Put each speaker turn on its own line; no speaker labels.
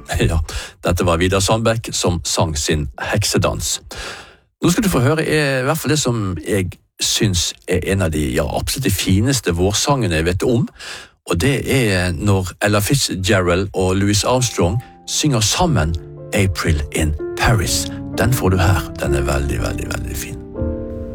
Ja, dette var Vidar Sandbekk som sang sin heksedans. Nå skal du få høre i hvert fall det som jeg synes en av de absolutt de fineste vårsangene jeg vet om, og det når Ella Fitzgerald og Louis Armstrong synger sammen April in Paris. Den får du her. Den veldig, veldig, veldig fin.